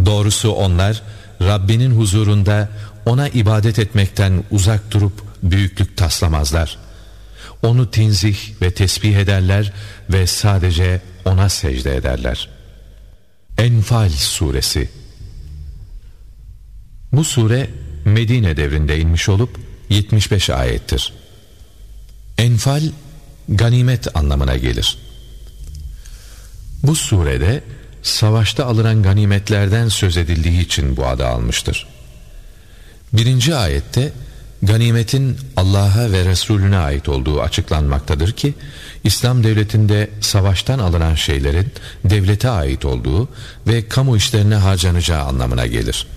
Doğrusu onlar Rabbinin huzurunda ona ibadet etmekten uzak durup büyüklük taslamazlar. Onu tenzih ve tesbih ederler ve sadece ona secde ederler. Enfal Suresi. Bu sure Medine devrinde inmiş olup 75 ayettir. Enfal, ganimet anlamına gelir. Bu surede savaşta alınan ganimetlerden söz edildiği için bu adı almıştır. 1. ayette ganimetin Allah'a ve Resulüne ait olduğu açıklanmaktadır ki, İslam devletinde savaştan alınan şeylerin devlete ait olduğu ve kamu işlerine harcanacağı anlamına gelir.